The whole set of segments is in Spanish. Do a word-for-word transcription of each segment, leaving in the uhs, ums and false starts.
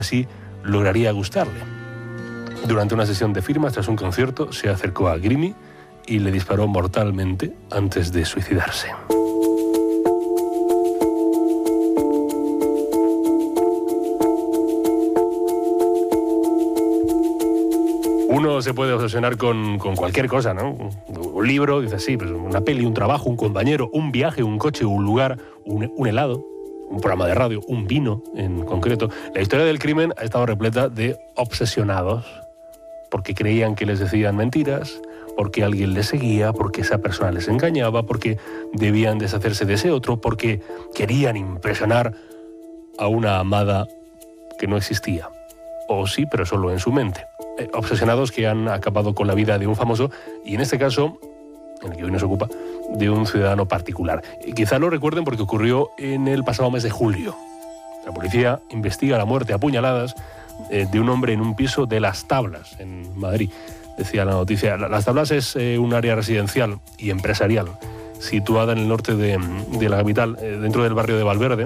así lograría gustarle. Durante una sesión de firmas tras un concierto se acercó a Grimi y le disparó mortalmente antes de suicidarse. Uno se puede obsesionar con, con cualquier cosa, ¿no? Un libro, dice sí, pues una peli, un trabajo, un compañero, un viaje, un coche, un lugar, un, un helado, un programa de radio, un vino en concreto. La historia del crimen ha estado repleta de obsesionados, porque creían que les decían mentiras, porque alguien les seguía, porque esa persona les engañaba, porque debían deshacerse de ese otro, porque querían impresionar a una amada que no existía. O sí, pero solo en su mente. Eh, obsesionados que han acabado con la vida de un famoso, y en este caso, en el que hoy nos ocupa, de un ciudadano particular. Y quizá lo recuerden porque ocurrió en el pasado mes de julio. La policía investiga la muerte a puñaladas eh, de un hombre en un piso de Las Tablas, en Madrid. Decía la noticia, Las Tablas es eh, un área residencial y empresarial situada en el norte de, de la capital, eh, dentro del barrio de Valverde,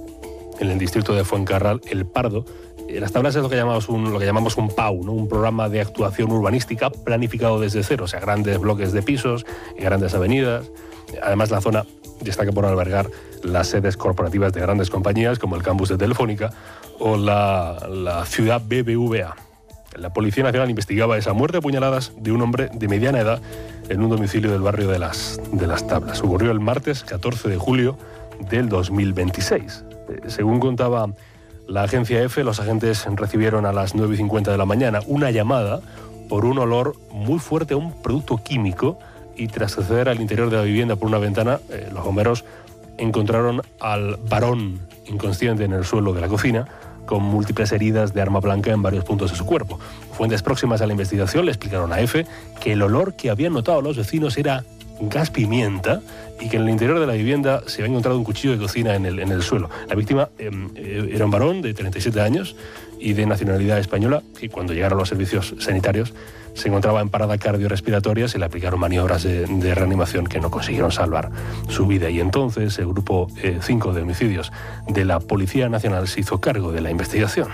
en el distrito de Fuencarral, El Pardo. Las Tablas es lo que llamamos un, lo que llamamos un P A U, ¿no? Un programa de actuación urbanística planificado desde cero, o sea, grandes bloques de pisos y grandes avenidas. Además, la zona destaca por albergar las sedes corporativas de grandes compañías como el campus de Telefónica o la, la ciudad B B V A. La Policía Nacional investigaba esa muerte a puñaladas de un hombre de mediana edad en un domicilio del barrio de las, de las Tablas. Ocurrió el martes catorce de julio del dos mil veintiséis. Según contaba la agencia EFE, los agentes recibieron a las nueve y cincuenta de la mañana una llamada por un olor muy fuerte a un producto químico y tras acceder al interior de la vivienda por una ventana, eh, los bomberos encontraron al varón inconsciente en el suelo de la cocina con múltiples heridas de arma blanca en varios puntos de su cuerpo. Fuentes próximas a la investigación le explicaron a EFE que el olor que habían notado los vecinos era gas pimienta y que en el interior de la vivienda se había encontrado un cuchillo de cocina en el, en el suelo. La víctima eh, era un varón de treinta y siete años y de nacionalidad española, que cuando llegaron los servicios sanitarios se encontraba en parada cardiorrespiratoria, se le aplicaron maniobras de, de reanimación que no consiguieron salvar su vida. Y entonces el grupo cinco eh, de homicidios de la Policía Nacional se hizo cargo de la investigación.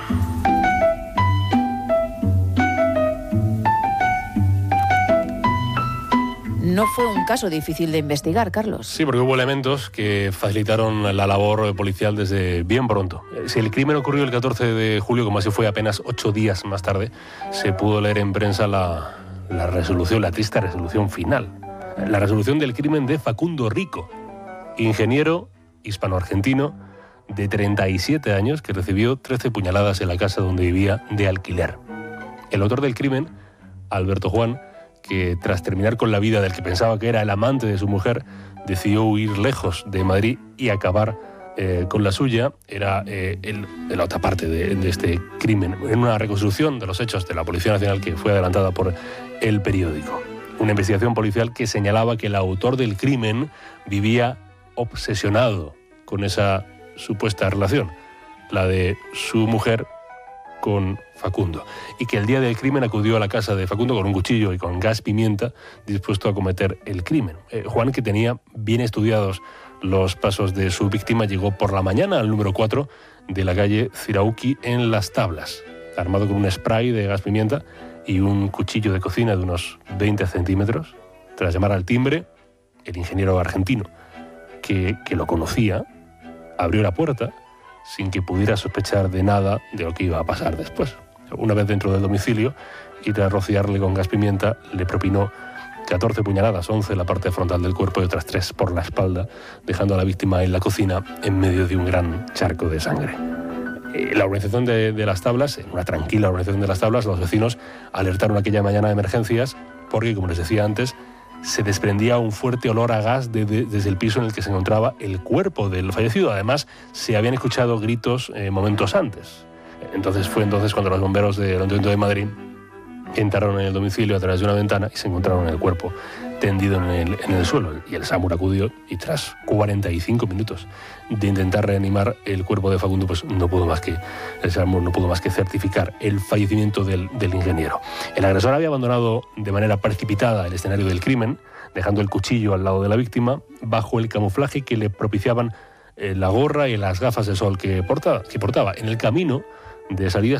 No fue un caso difícil de investigar, Carlos. Sí, porque hubo elementos que facilitaron la labor policial desde bien pronto. Si el crimen ocurrió el catorce de julio, como así fue apenas ocho días más tarde, se pudo leer en prensa la, la resolución, la triste resolución final. La resolución del crimen de Facundo Rico, ingeniero hispano-argentino de treinta y siete años que recibió trece puñaladas en la casa donde vivía de alquiler. El autor del crimen, Alberto Juan, que tras terminar con la vida del que pensaba que era el amante de su mujer, decidió huir lejos de Madrid y acabar eh, con la suya, era eh, el, de la otra parte de, de este crimen, en una reconstrucción de los hechos de la Policía Nacional que fue adelantada por El Periódico. Una investigación policial que señalaba que el autor del crimen vivía obsesionado con esa supuesta relación, la de su mujer con Facundo, y que el día del crimen acudió a la casa de Facundo con un cuchillo y con gas pimienta dispuesto a cometer el crimen. Eh, Juan, que tenía bien estudiados los pasos de su víctima, llegó por la mañana al número cuatro de la calle Cirauqui en Las Tablas, armado con un spray de gas pimienta y un cuchillo de cocina de unos veinte centímetros. Tras llamar al timbre, el ingeniero argentino, que, que lo conocía, abrió la puerta sin que pudiera sospechar de nada de lo que iba a pasar después. Una vez dentro del domicilio y tras rociarle con gas pimienta, le propinó catorce puñaladas, once en la parte frontal del cuerpo y otras tres por la espalda, dejando a la víctima en la cocina en medio de un gran charco de sangre. Eh, la organización de, de Las Tablas, en una tranquila organización de Las Tablas, los vecinos alertaron aquella mañana de emergencias porque, como les decía antes, se desprendía un fuerte olor a gas de, de, desde el piso en el que se encontraba el cuerpo del fallecido. Además, se habían escuchado gritos eh, momentos antes. Entonces fue entonces cuando los bomberos del Ayuntamiento de Madrid entraron en el domicilio a través de una ventana y se encontraron el cuerpo tendido en el, en el suelo. Y el SAMUR acudió y tras cuarenta y cinco minutos de intentar reanimar el cuerpo de Facundo, pues no pudo más que, el SAMUR no pudo más que certificar el fallecimiento del, del ingeniero. El agresor había abandonado de manera precipitada el escenario del crimen, dejando el cuchillo al lado de la víctima, bajo el camuflaje que le propiciaban eh, la gorra y las gafas de sol que portaba, que portaba. En el camino de salida